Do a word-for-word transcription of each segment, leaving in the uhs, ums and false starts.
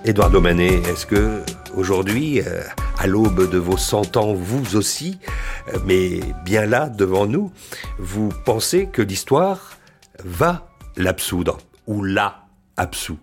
Eduardo Manet, est-ce que aujourd'hui, euh, à l'aube de vos cent ans, vous aussi, euh, mais bien là, devant nous, vous pensez que l'histoire va l'absoudre ou l'a absous?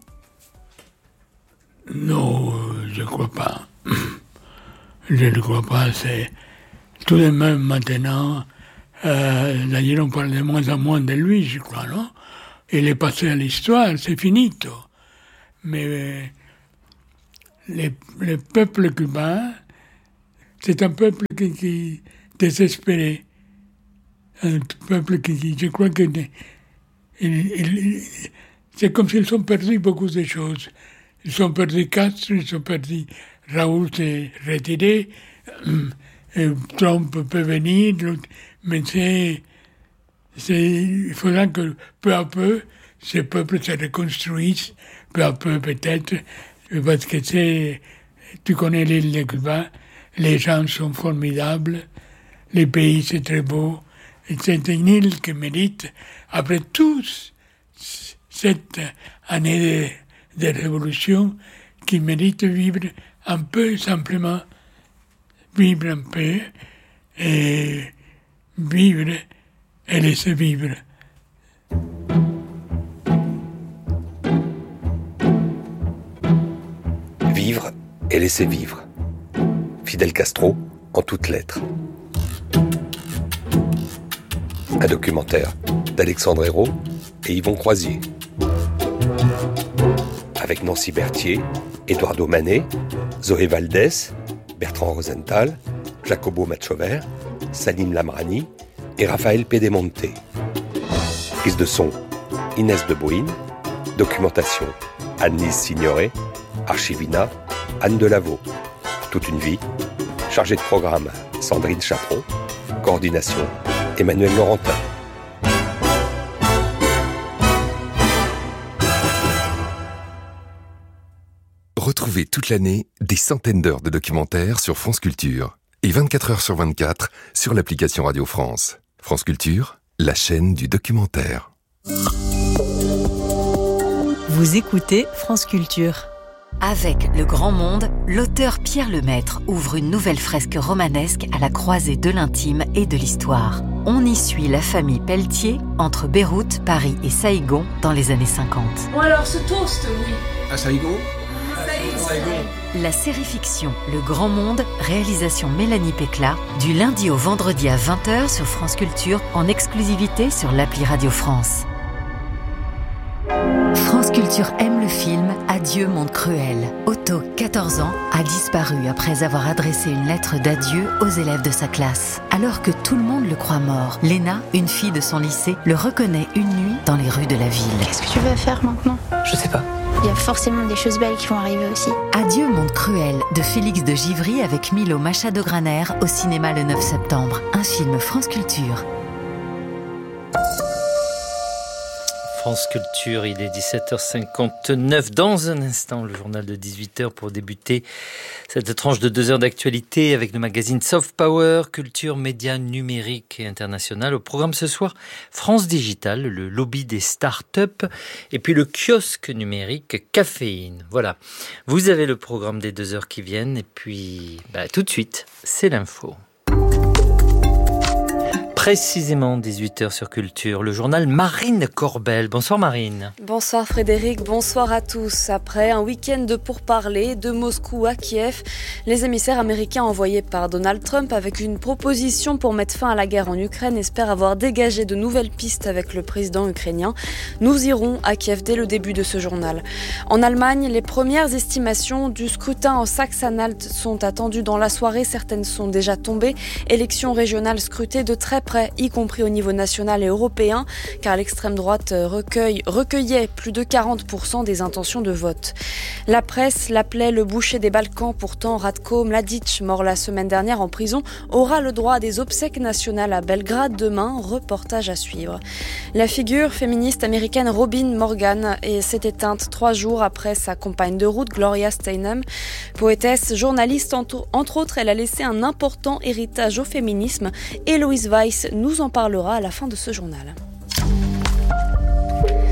Non, je ne crois pas. Je ne crois pas. C'est tout de même maintenant. Euh, d'ailleurs, on parle de moins en moins de lui, je crois, non? Il est passé à l'histoire, c'est finito. Mais euh, les, le peuple cubain, c'est un peuple qui, qui désespéré. Un peuple qui, qui je crois que il, il, c'est comme s'ils ont perdu beaucoup de choses. Ils ont perdu Castro, ils ont perdu Raoul s'est retiré, euh, Trump peut venir, mais c'est, c'est, il faudra que peu à peu, ces peuples se reconstruisent, peu à peu peut-être, parce que c'est, tu connais l'île de Cuba, les gens sont formidables, les pays c'est très beau, et c'est une île qui mérite, après toute cette année de, de révolution, qui mérite vivre un peu simplement, vivre un peu, et vivre et laisser vivre. Vivre et laisser vivre. Fidel Castro, en toutes lettres. Un documentaire d'Alexandre Hérault et Yvon Croisier. Avec Nancy Berthier, Eduardo Manet, Zoé Valdés, Bertrand Rosenthal, Jacobo Machover, Salim Lamrani et Raphaël Pedemonte. Prise de son, Inès de Boïne. Documentation, Anne-Lise Signoret. Archivina, Anne Delaveau. Toute une vie. Chargée de programme, Sandrine Chaperon. Coordination, Emmanuel Laurentin. Retrouvez toute l'année des centaines d'heures de documentaires sur France Culture et vingt-quatre heures sur vingt-quatre sur l'application Radio France. France Culture, la chaîne du documentaire. Vous écoutez France Culture. Avec Le Grand Monde, l'auteur Pierre Lemaître ouvre une nouvelle fresque romanesque à la croisée de l'intime et de l'histoire. On y suit la famille Pelletier entre Beyrouth, Paris et Saïgon dans les années cinquante. Bon alors, ce toast, oui. À Saïgon ? La série fiction Le Grand Monde, réalisation Mélanie Pécla, du lundi au vendredi à vingt heures sur France Culture, en exclusivité sur l'appli Radio France. France Culture aime le film Adieu monde cruel. Otto, quatorze ans, a disparu après avoir adressé une lettre d'adieu aux élèves de sa classe. Alors que tout le monde le croit mort, Léna, une fille de son lycée, le reconnaît une nuit dans les rues de la ville. Qu'est-ce que tu veux faire maintenant ? Je sais pas. Il y a forcément des choses belles qui vont arriver aussi. Adieu monde cruel de Félix de Givry avec Milo Machado-Graner au cinéma le neuf septembre. Un film France Culture. France Culture, il est dix-sept heures cinquante-neuf. Dans un instant, le journal de dix-huit heures pour débuter cette tranche de deux heures d'actualité avec le magazine Soft Power, culture, médias numériques et international. Au programme ce soir, France Digital, le lobby des start-up et puis le kiosque numérique Caféine. Voilà, vous avez le programme des deux heures qui viennent et puis bah, tout de suite, c'est l'info. Précisément dix-huit heures sur Culture, le journal Marine Corbel. Bonsoir Marine. Bonsoir Frédéric, bonsoir à tous. Après un week-end de pourparlers de Moscou à Kiev, les émissaires américains envoyés par Donald Trump avec une proposition pour mettre fin à la guerre en Ukraine espèrent avoir dégagé de nouvelles pistes avec le président ukrainien. Nous irons à Kiev dès le début de ce journal. En Allemagne, les premières estimations du scrutin en Saxe-Anhalt sont attendues dans la soirée. Certaines sont déjà tombées. Élections régionales scrutées de très près, y compris au niveau national et européen, car l'extrême droite recueille, recueillait plus de quarante pour cent des intentions de vote. La presse l'appelait le boucher des Balkans. Pourtant, Ratko Mladic, mort la semaine dernière en prison, aura le droit à des obsèques nationales à Belgrade demain. Reportage à suivre. La figure féministe américaine Robin Morgan s'est éteinte trois jours après sa compagne de route, Gloria Steinem. Poétesse, journaliste, entre, entre autres, elle a laissé un important héritage au féminisme. Héloïse Weiss nous en parlera à la fin de ce journal.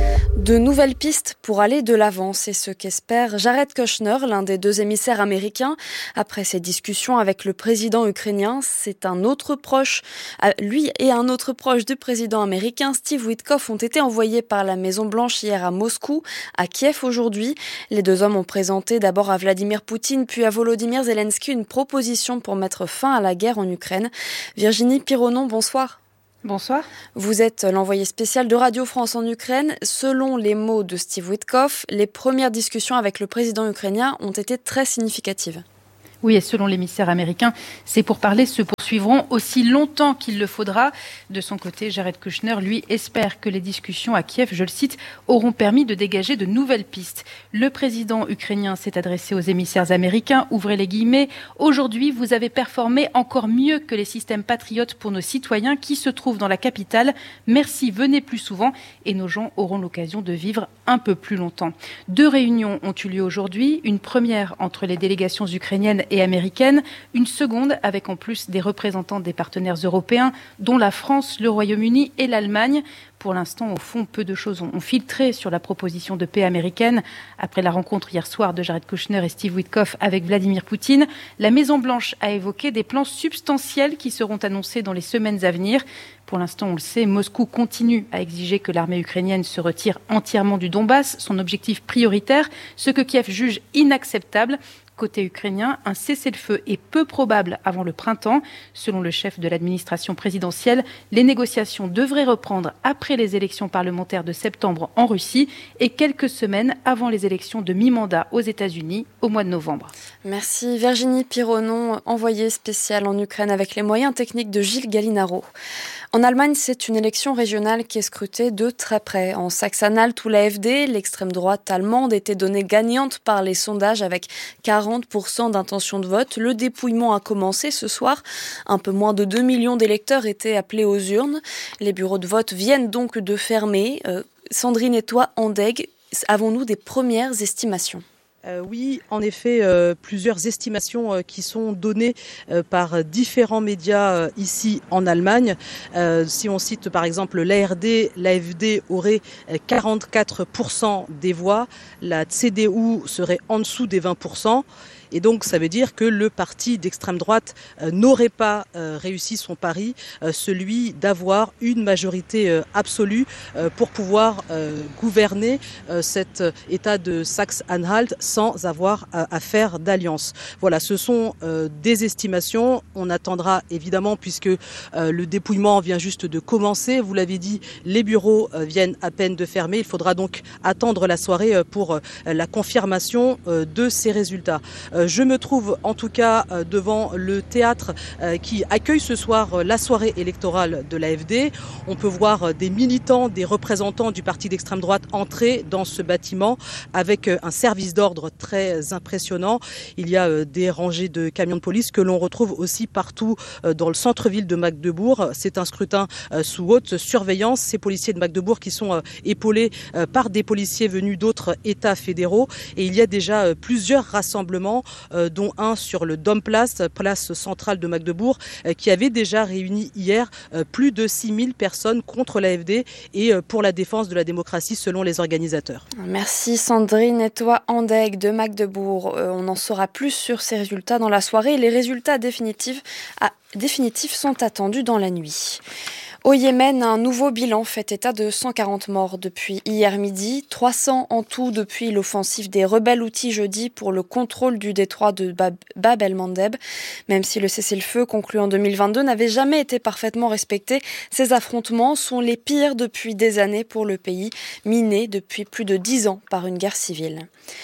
De nouvelles pistes pour aller de l'avant, c'est ce qu'espère Jared Kushner, l'un des deux émissaires américains. Après ses discussions avec le président ukrainien, c'est un autre proche, lui et un autre proche du président américain, Steve Witkoff, ont été envoyés par la Maison-Blanche hier à Moscou, à Kiev aujourd'hui. Les deux hommes ont présenté d'abord à Vladimir Poutine puis à Volodymyr Zelensky une proposition pour mettre fin à la guerre en Ukraine. Virginie Pironon, bonsoir. Bonsoir. Vous êtes l'envoyé spécial de Radio France en Ukraine. Selon les mots de Steve Witkoff, les premières discussions avec le président ukrainien ont été très significatives. Oui, et selon l'émissaire américain, ces pourparlers se poursuivront aussi longtemps qu'il le faudra. De son côté, Jared Kushner, lui, espère que les discussions à Kiev, je le cite, auront permis de dégager de nouvelles pistes. Le président ukrainien s'est adressé aux émissaires américains, ouvrez les guillemets. Aujourd'hui, vous avez performé encore mieux que les systèmes patriotes pour nos citoyens qui se trouvent dans la capitale. Merci, venez plus souvent et nos gens auront l'occasion de vivre un peu plus longtemps. Deux réunions ont eu lieu aujourd'hui. Une première entre les délégations ukrainiennes et américaine, une seconde avec en plus des représentants des partenaires européens, dont la France, le Royaume-Uni et l'Allemagne. Pour l'instant, au fond, peu de choses ont filtré sur la proposition de paix américaine. Après la rencontre hier soir de Jared Kushner et Steve Witkoff avec Vladimir Poutine, la Maison-Blanche a évoqué des plans substantiels qui seront annoncés dans les semaines à venir. Pour l'instant, on le sait, Moscou continue à exiger que l'armée ukrainienne se retire entièrement du Donbass, son objectif prioritaire, ce que Kiev juge inacceptable. Côté ukrainien, un cessez-le-feu est peu probable avant le printemps. Selon le chef de l'administration présidentielle, les négociations devraient reprendre après les élections parlementaires de septembre en Russie et quelques semaines avant les élections de mi-mandat aux États-Unis au mois de novembre. Merci Virginie Pironon, envoyée spéciale en Ukraine avec les moyens techniques de Gilles Gallinaro. En Allemagne, c'est une élection régionale qui est scrutée de très près. En Saxe-Anhalt, où l'A F D, l'extrême droite allemande, était donnée gagnante par les sondages avec quarante pour cent d'intention de vote. Le dépouillement a commencé ce soir. Un peu moins de deux millions d'électeurs étaient appelés aux urnes. Les bureaux de vote viennent donc de fermer. Euh, Sandrine et toi, Andeg, avons-nous des premières estimations ? Euh, oui, en effet, euh, plusieurs estimations euh, qui sont données euh, par différents médias euh, ici en Allemagne. Euh, si on cite par exemple l'A R D, l'A F D aurait euh, quarante-quatre pour cent des voix, la C D U serait en dessous des vingt pour cent. Et donc, ça veut dire que le parti d'extrême droite euh, n'aurait pas euh, réussi son pari, euh, celui d'avoir une majorité euh, absolue euh, pour pouvoir euh, gouverner euh, cet État de Saxe-Anhalt sans avoir à, à faire d'alliance. Voilà, ce sont euh, des estimations. On attendra évidemment, puisque euh, le dépouillement vient juste de commencer. Vous l'avez dit, les bureaux euh, viennent à peine de fermer. Il faudra donc attendre la soirée euh, pour euh, la confirmation euh, de ces résultats. Euh, Je me trouve en tout cas devant le théâtre qui accueille ce soir la soirée électorale de l'A F D. On peut voir des militants, des représentants du parti d'extrême droite entrer dans ce bâtiment avec un service d'ordre très impressionnant. Il y a des rangées de camions de police que l'on retrouve aussi partout dans le centre-ville de Magdebourg. C'est un scrutin sous haute surveillance. Ces policiers de Magdebourg qui sont épaulés par des policiers venus d'autres États fédéraux. Et il y a déjà plusieurs rassemblements, Euh, dont un sur le Domplatz, place centrale de Magdebourg, euh, qui avait déjà réuni hier euh, plus de six mille personnes contre l'A F D et euh, pour la défense de la démocratie selon les organisateurs. Merci Sandrine et toi Andeg de Magdebourg. Euh, on en saura plus sur ces résultats dans la soirée. Les résultats définitifs, à, définitifs sont attendus dans la nuit. Au Yémen, un nouveau bilan fait état de cent quarante morts depuis hier midi, trois cents en tout depuis l'offensive des rebelles Houthis jeudi pour le contrôle du détroit de Bab, Bab el-Mandeb. Même si le cessez-le-feu conclu en deux mille vingt-deux n'avait jamais été parfaitement respecté, ces affrontements sont les pires depuis des années pour le pays, miné depuis plus de dix ans par une guerre civile.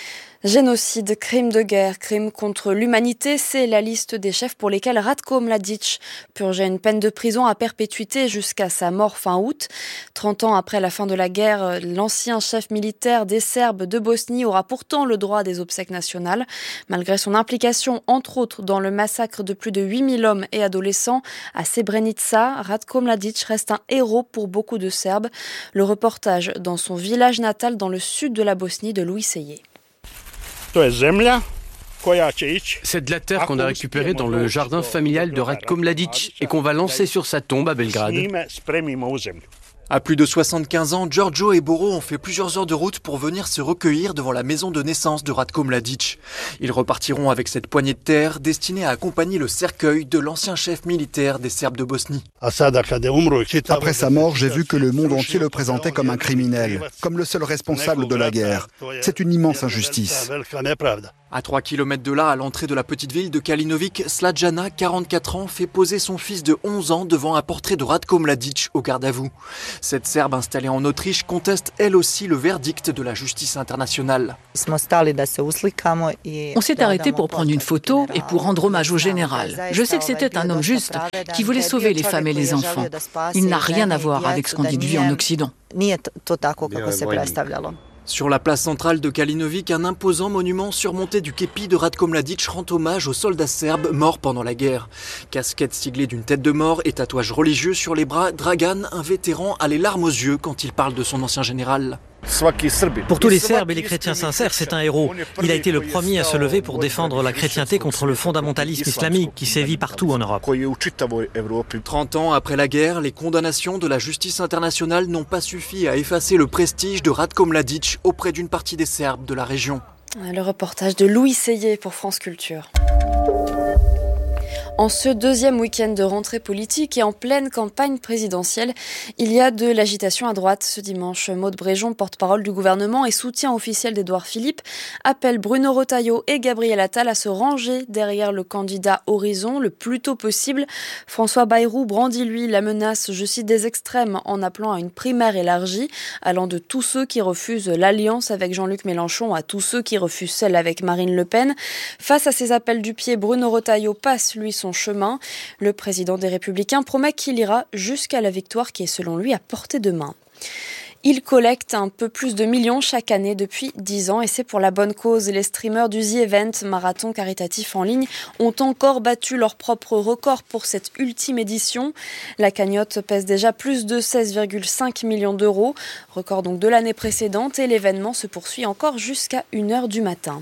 Génocide, crime de guerre, crime contre l'humanité, c'est la liste des chefs pour lesquels Ratko Mladic purgeait une peine de prison à perpétuité jusqu'à sa mort fin août. trente ans après la fin de la guerre, l'ancien chef militaire des Serbes de Bosnie aura pourtant le droit des obsèques nationales. Malgré son implication, entre autres, dans le massacre de plus de huit mille hommes et adolescents à Srebrenica, Ratko Mladic reste un héros pour beaucoup de Serbes. Le reportage dans son village natal dans le sud de la Bosnie de Louis Seyé. C'est de la terre qu'on a récupérée dans le jardin familial de Ratko Mladic et qu'on va lancer sur sa tombe à Belgrade. À plus de soixante-quinze ans, Giorgio et Boro ont fait plusieurs heures de route pour venir se recueillir devant la maison de naissance de Ratko Mladic. Ils repartiront avec cette poignée de terre destinée à accompagner le cercueil de l'ancien chef militaire des Serbes de Bosnie. Après sa mort, j'ai vu que le monde entier le présentait comme un criminel, comme le seul responsable de la guerre. C'est une immense injustice. À trois kilomètres de là, à l'entrée de la petite ville de Kalinovic, Slađana, quarante-quatre ans, fait poser son fils de onze ans devant un portrait de Ratko Mladic au garde à vous. Cette Serbe installée en Autriche conteste elle aussi le verdict de la justice internationale. On s'est arrêté pour prendre une photo et pour rendre hommage au général. Je sais que c'était un homme juste qui voulait sauver les femmes et les enfants. Il n'a rien à voir avec ce qu'on dit de lui en Occident. Sur la place centrale de Kalinovic, un imposant monument surmonté du képi de Ratko Mladic rend hommage aux soldats serbes morts pendant la guerre. Casquette siglée d'une tête de mort et tatouage religieux sur les bras, Dragan, un vétéran, a les larmes aux yeux quand il parle de son ancien général. Pour tous les Serbes et les chrétiens sincères, c'est un héros. Il a été le premier à se lever pour défendre la chrétienté contre le fondamentalisme islamique qui sévit partout en Europe. trente ans après la guerre, les condamnations de la justice internationale n'ont pas suffi à effacer le prestige de Ratko Mladic auprès d'une partie des Serbes de la région. Le reportage de Louis Seyé pour France Culture. En ce deuxième week-end de rentrée politique et en pleine campagne présidentielle, il y a de l'agitation à droite ce dimanche. Maud Bréjon, porte-parole du gouvernement et soutien officiel d'Édouard Philippe, appelle Bruno Retailleau et Gabriel Attal à se ranger derrière le candidat Horizon le plus tôt possible. François Bayrou brandit, lui, la menace, je cite, des extrêmes en appelant à une primaire élargie, allant de tous ceux qui refusent l'alliance avec Jean-Luc Mélenchon à tous ceux qui refusent celle avec Marine Le Pen. Face à ces appels du pied, Bruno Retailleau passe, lui, son chemin. Le président des Républicains promet qu'il ira jusqu'à la victoire qui est selon lui à portée de main. Il collecte un peu plus de millions chaque année depuis dix ans et c'est pour la bonne cause. Les streamers du The Event, marathon caritatif en ligne, ont encore battu leur propre record pour cette ultime édition. La cagnotte pèse déjà plus de seize virgule cinq millions d'euros, record donc de l'année précédente, et l'événement se poursuit encore jusqu'à une heure du matin.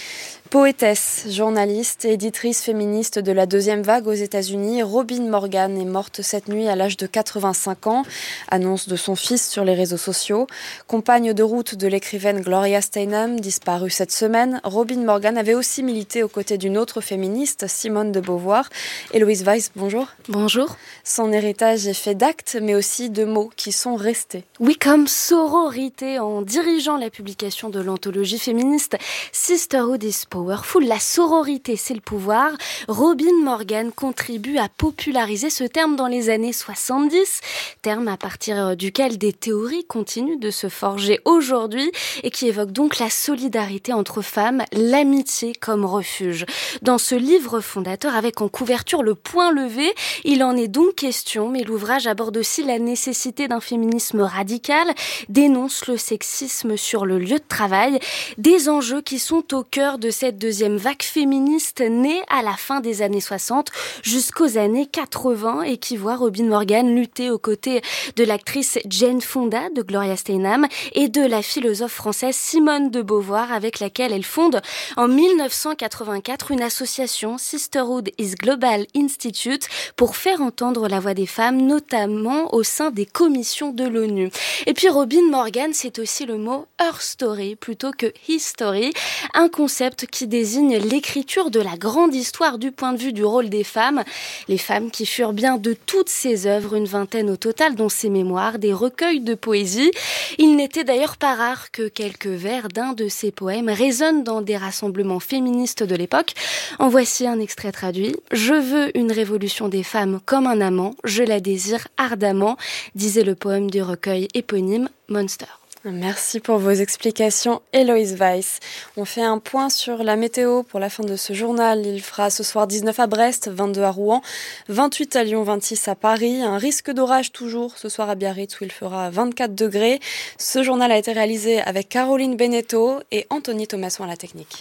Poétesse, journaliste et éditrice féministe de la deuxième vague aux États-Unis, Robin Morgan est morte cette nuit à l'âge de quatre-vingt-cinq ans. Annonce de son fils sur les réseaux sociaux. Compagne de route de l'écrivaine Gloria Steinem, disparue cette semaine, Robin Morgan avait aussi milité aux côtés d'une autre féministe, Simone de Beauvoir. Héloïse Weiss, bonjour. Bonjour. Son héritage est fait d'actes, mais aussi de mots qui sont restés. Oui, comme sororité, en dirigeant la publication de l'anthologie féministe Sisterhood is Powerful, la sororité c'est le pouvoir, Robin Morgan contribue à populariser ce terme dans les années soixante-dix, terme à partir duquel des théories continuent de se forger aujourd'hui et qui évoque donc la solidarité entre femmes, l'amitié comme refuge. Dans ce livre fondateur avec en couverture le point levé, il en est donc question, mais l'ouvrage aborde aussi la nécessité d'un féminisme radical, dénonce le sexisme sur le lieu de travail, des enjeux qui sont au cœur de cette deuxième vague féministe née à la fin des années soixante jusqu'aux années quatre-vingts et qui voit Robin Morgan lutter aux côtés de l'actrice Jane Fonda de Gloria Steinem et de la philosophe française Simone de Beauvoir avec laquelle elle fonde en mille neuf cent quatre-vingt-quatre une association Sisterhood is Global Institute pour faire entendre la voix des femmes, notamment au sein des commissions de l'ONU. Et puis Robin Morgan, c'est aussi le mot Her Story plutôt que His Story, un concept qui désigne l'écriture de la grande histoire du point de vue du rôle des femmes. Les femmes qui furent bien de toutes ses œuvres, une vingtaine au total, dont ses mémoires, des recueils de poésie. Il n'était d'ailleurs pas rare que quelques vers d'un de ses poèmes résonnent dans des rassemblements féministes de l'époque. En voici un extrait traduit. « Je veux une révolution des femmes comme un amant, je la désire ardemment », disait le poème du recueil éponyme Monster. Merci pour vos explications, Héloïse Weiss. On fait un point sur la météo pour la fin de ce journal. Il fera ce soir dix-neuf à Brest, vingt-deux à Rouen, vingt-huit à Lyon, vingt-six à Paris. Un risque d'orage toujours ce soir à Biarritz où il fera vingt-quatre degrés. Ce journal a été réalisé avec Caroline Beneteau et Anthony Thomasson à la technique.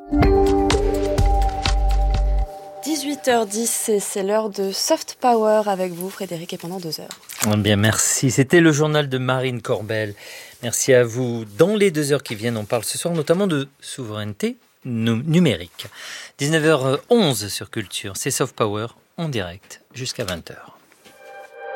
dix-huit heures dix, et c'est l'heure de Soft Power avec vous, Frédéric, et pendant deux heures. Bien, merci. C'était le journal de Marine Corbel. Merci à vous. Dans les deux heures qui viennent, on parle ce soir notamment de souveraineté numérique. dix-neuf heures onze sur Culture, c'est Soft Power en direct jusqu'à vingt heures.